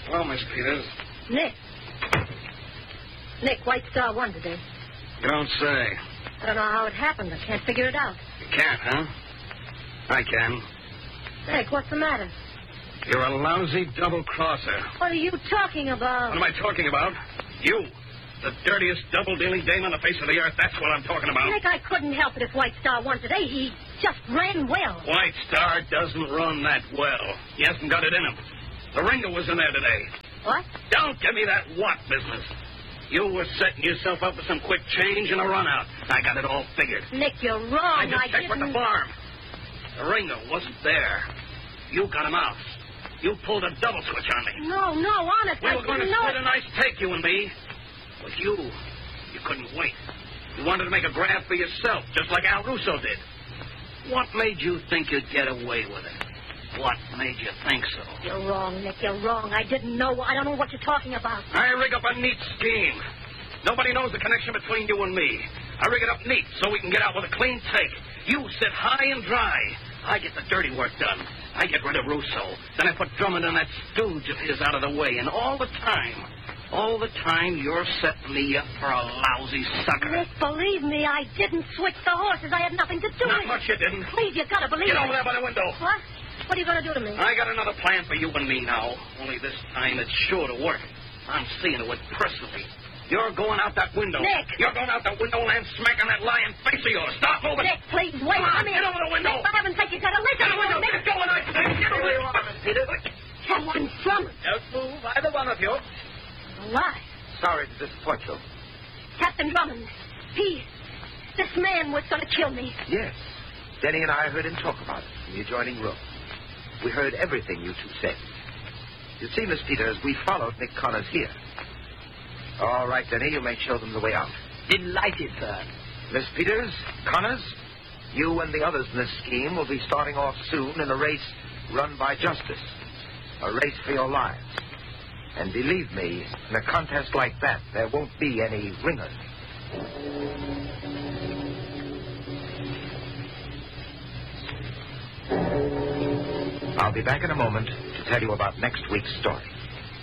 Well, Miss Peters. Nick. Nick, White Star won today. You don't say. I don't know how it happened. I can't figure it out. You can't, huh? I can. Nick, what's the matter? You're a lousy double-crosser. What are you talking about? What am I talking about? You. The dirtiest double-dealing dame on the face of the earth. That's what I'm talking about. Nick, I couldn't help it if White Star won today. He just ran well. White Star doesn't run that well. He hasn't got it in him. The ringer was in there today. What? Don't give me that what business. You were setting yourself up for some quick change and a run-out. I got it all figured. Nick, you're wrong. I just checked with the farm. The ringer wasn't there. You got him out. You pulled a double switch on me. No, honest. We were going to split a nice take, you and me. But you couldn't wait. You wanted to make a grab for yourself, just like Al Russo did. What made you think you'd get away with it? What made you think so? You're wrong, Nick. You're wrong. I didn't know. I don't know what you're talking about. I rig up a neat scheme. Nobody knows the connection between you and me. I rig it up neat so we can get out with a clean take. You sit high and dry. I get the dirty work done. I get rid of Russo. Then I put Drummond and that stooge of his out of the way. And all the time, you're setting me up for a lousy sucker. Nick, believe me, I didn't switch the horses. I had nothing to do with it. Not much you didn't. Please, you've got to believe Get me. over there by the window. What? What are you going to do to me? I got another plan for you and me now. Only this time it's sure to work. I'm seeing it with personally. You're going out that window. Nick! You're going out that window and smacking that lying face of yours. Stop moving. Nick, please, wait. Come on, Come get over the window. Nick, for heaven's sake, you've got to listen. Get over the window. Nick. Get going, I say. Get over the Peter. Someone from Don't move, either one of you. Why? Sorry to disappoint you. Captain Drummond. This man was going to kill me. Yes. Denny and I heard him talk about it in the adjoining room. We heard everything you two said. You see, Miss Peters, we followed Nick Connors here. All right, Denny, you may show them the way out. Delighted, sir. Miss Peters, Connors, you and the others in this scheme will be starting off soon in a race run by justice. A race for your lives. And believe me, in a contest like that, there won't be any ringers. I'll be back in a moment to tell you about next week's story.